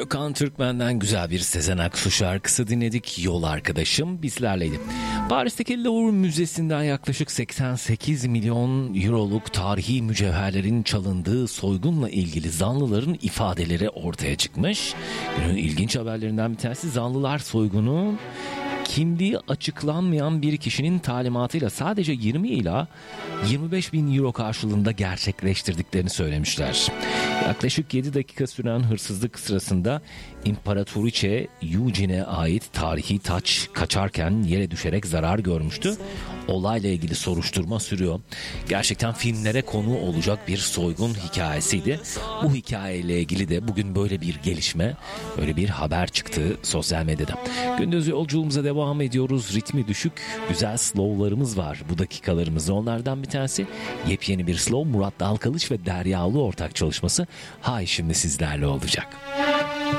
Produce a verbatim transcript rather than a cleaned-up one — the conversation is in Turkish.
Gökhan Türkmen'den güzel bir Sezen Aksu şarkısı dinledik. Yol arkadaşım bizlerleydi. Paris'teki Louvre Müzesi'nden yaklaşık seksen sekiz milyon euroluk tarihi mücevherlerin çalındığı soygunla ilgili zanlıların ifadeleri ortaya çıkmış. Günün ilginç haberlerinden bir tanesi, zanlılar soygunu kimliği açıklanmayan bir kişinin talimatıyla sadece yirmi ila yirmi beş bin euro karşılığında gerçekleştirdiklerini söylemişler. Yaklaşık yedi dakika süren hırsızlık sırasında İmparatoriçe Eugene'e ait tarihi taç kaçarken yere düşerek zarar görmüştü. Olayla ilgili soruşturma sürüyor. Gerçekten filmlere konu olacak bir soygun hikayesiydi. Bu hikayeyle ilgili de bugün böyle bir gelişme, böyle bir haber çıktı sosyal medyada. Gündüz yolculuğumuza devam ediyoruz. Ritmi düşük, güzel slowlarımız var bu dakikalarımızda. Onlardan bir tanesi yepyeni bir slow, Murat Dalkılıç ve Derya Ulu ortak çalışması. Hay şimdi sizlerle olacak.